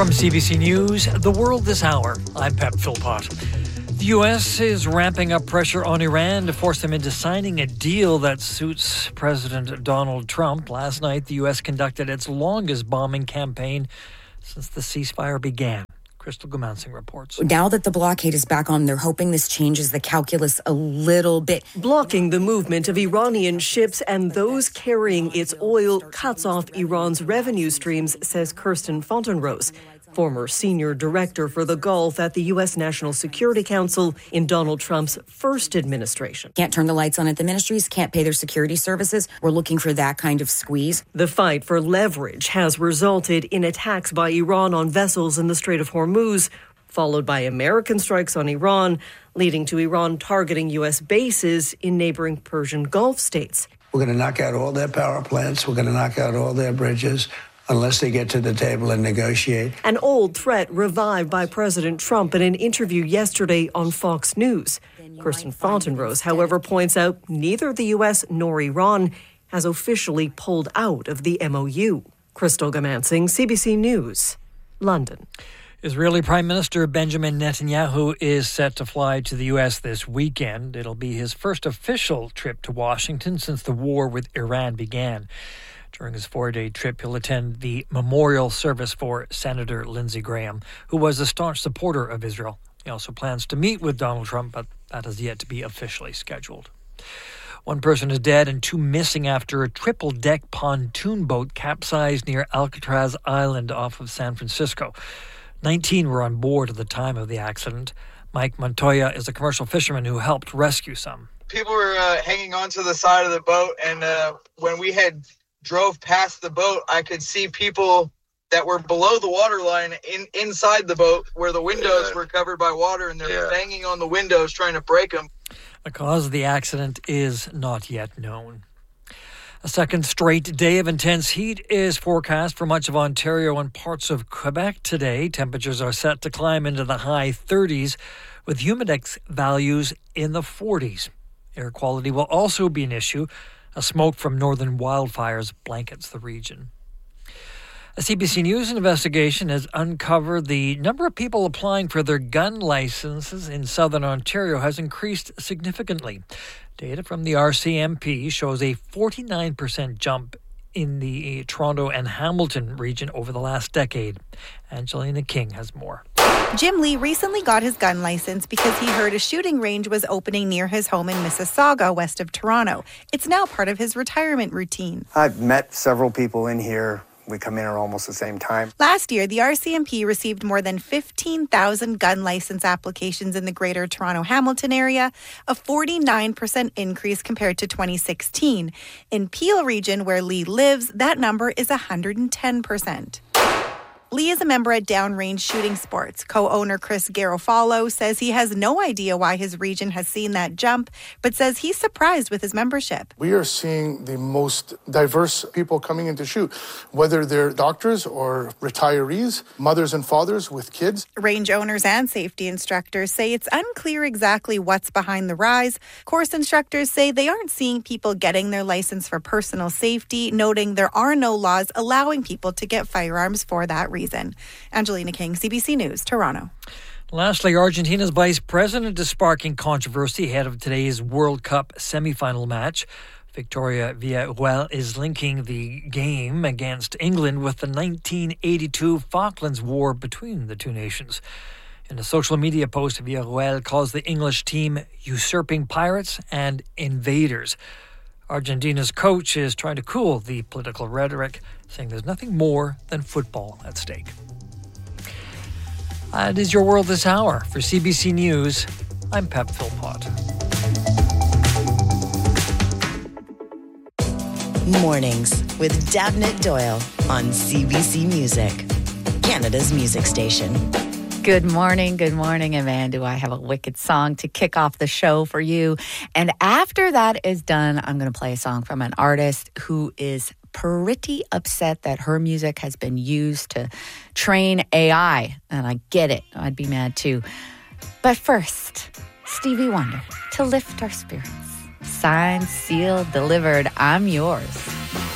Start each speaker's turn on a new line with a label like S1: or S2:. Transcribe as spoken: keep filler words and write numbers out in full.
S1: From C B C News, The World This Hour, I'm Pep Philpott. The U S is ramping up pressure on Iran to force them into signing a deal that suits President Donald Trump. Last night, the U S conducted its longest bombing campaign since the ceasefire began. Crystal Gumansing reports.
S2: Now that the blockade is back on, they're hoping this changes the calculus a little bit.
S3: Blocking the movement of Iranian ships and those carrying its oil cuts off Iran's revenue streams, says Kirsten Fontenrose, former senior director for the Gulf at the U S National Security Council in Donald Trump's first administration.
S2: Can't turn the lights on at the ministries, can't pay their security services. We're looking for that kind of squeeze.
S3: The fight for leverage has resulted in attacks by Iran on vessels in the Strait of Hormuz, followed by American strikes on Iran, leading to Iran targeting U S bases in neighboring Persian Gulf states.
S4: We're going to knock out all their power plants. We're going to knock out all their bridges, unless they get to the table and negotiate.
S3: An old threat revived by President Trump in an interview yesterday on Fox News. Kirsten Fontenrose, however, points out neither the U S nor Iran has officially pulled out of the M O U. Crystal Gumansing, C B C News, London.
S1: Israeli Prime Minister Benjamin Netanyahu is set to fly to the U S this weekend. It'll be his first official trip to Washington since the war with Iran began. During his four-day trip, he'll attend the memorial service for Senator Lindsey Graham, who was a staunch supporter of Israel. He also plans to meet with Donald Trump, but that has yet to be officially scheduled. One person is dead and two missing after a triple-deck pontoon boat capsized near Alcatraz Island off of San Francisco. Nineteen were on board at the time of the accident. Mike Montoya is a commercial fisherman who helped rescue some.
S5: People were uh, hanging onto the side of the boat, and uh, when we had drove past the boat, I could see people that were below the waterline in inside the boat where the windows yeah. were covered by water, and they're yeah. banging on the windows trying to break them.
S1: The cause of the accident is not yet known. A second straight day of intense heat is forecast for much of Ontario and parts of Quebec today. Temperatures are set to climb into the high thirties with humidex values in the forties. Air quality will also be an issue. A smoke from northern wildfires blankets the region. A C B C News investigation has uncovered the number of people applying for their gun licenses in southern Ontario has increased significantly. Data from the R C M P shows a forty-nine percent jump in the Toronto and Hamilton region over the last decade. Angelina King has more.
S6: Jim Lee recently got his gun license because he heard a shooting range was opening near his home in Mississauga, west of Toronto. It's now part of his retirement routine.
S7: I've met several people in here. We come in at almost the same time.
S6: Last year, the R C M P received more than fifteen thousand gun license applications in the Greater Toronto-Hamilton area, a forty-nine percent increase compared to twenty sixteen. In Peel region, where Lee lives, that number is one hundred ten percent. Lee is a member at Downrange Shooting Sports. Co-owner Chris Garofalo says he has no idea why his region has seen that jump, but says he's surprised with his membership.
S8: We are seeing the most diverse people coming in to shoot, whether they're doctors or retirees, mothers and fathers with kids.
S6: Range owners and safety instructors say it's unclear exactly what's behind the rise. Course instructors say they aren't seeing people getting their license for personal safety, noting there are no laws allowing people to get firearms for that reason. Reason. Angelina King, C B C News, Toronto.
S1: Lastly, Argentina's vice president is sparking controversy ahead of today's World Cup semi-final match. Victoria Villarreal is linking the game against England with the nineteen eighty-two Falklands War between the two nations. In a social media post, Villarreal calls the English team usurping pirates and invaders. Argentina's coach is trying to cool the political rhetoric, saying there's nothing more than football at stake. That is your world this hour. For C B C News, I'm Pep Philpott.
S9: Mornings with Davnit Doyle on C B C Music, Canada's music station.
S10: Good morning, good morning, and man, do I have a wicked song to kick off the show for you. And after that is done, I'm going to play a song from an artist who is pretty upset that her music has been used to train A I. And I get it. I'd be mad too. But first, Stevie Wonder, To Lift Our Spirits. Signed, sealed, delivered, I'm yours.